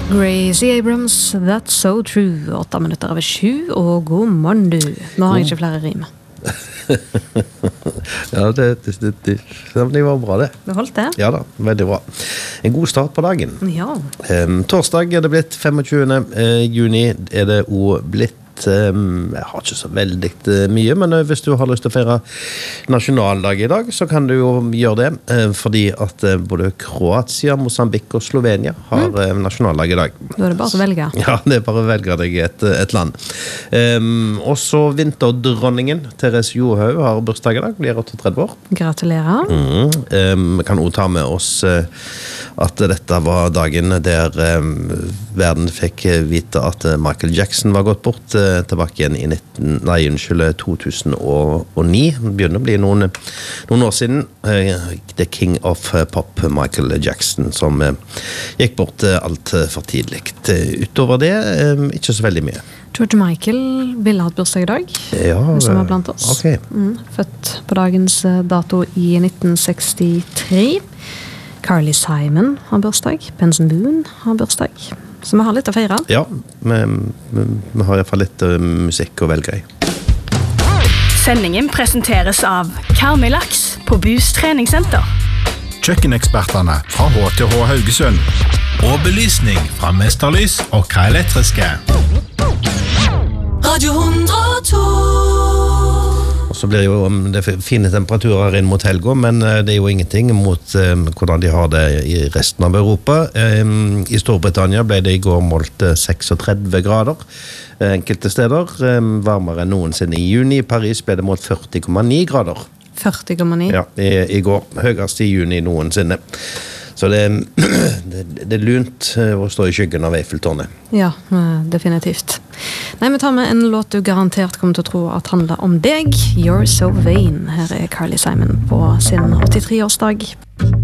Gracie Abrams, That's So True. 8:07, og god morgen du. Nå har jeg ikke flere rim. Ja, det var bra det. Du holdt det? Ja da, veldig bra. En god start på dagen. Ja. Torsdag det blitt 25. juni, det også blitt jeg har ikke så veldig mye, men hvis du har lyst til å feire nasjonaldag I dag, så kan du jo gjøre det, fordi at både Kroatia, Mosambik og Slovenia har nasjonaldag I dag. Da det bare å velge. Ja, det bare å velge deg et land. Og så vinterdronningen, Therese Johaug, har bursdag I dag, blir 38 år. Gratulerer. Vi kan også ta med oss at dette var dagen der verden fikk vite at Michael Jackson var gått bort tilbake igjen I 2009. Det begynner å bli noen år siden. The King of Pop, Michael Jackson, som gikk bort alt for tidlig. Utover det, ikke så veldig mye. George Michael ville ha et bursdag I dag, ja, som er blant oss. Okay. Født på dagens dato I 1963. Carly Simon har bursdag. Benson Boone har bursdag. Så vi har litt å feire. Ja, vi har I hvert fall litt musikk å velge I. Sendingen presenteres av Karmilaks på Boost treningssenter. Kjøkkenekspertene fra HTH Haugesund. Og belysning fra Mesterlys og K-elektriske. Radio 102. Og så blir jo det fine temperaturer inn mot helga, men det jo ingenting mot hvordan de har det I resten av Europa. I Storbritannia ble det I går målt 36 grader. Enkelte steder varmere enn noensinne I juni. I Paris ble det målt 40,9 grader. 40,9? Ja, I går. Høyest I juni noensinne. Så det lunt å stå I skyggen av Eiffeltårnet. Ja, definitivt. Nei, vi tar med en låt du garantert kommer til å tro at handler om deg. You're So Vain. Her Carly Simon på sin 83-årsdag.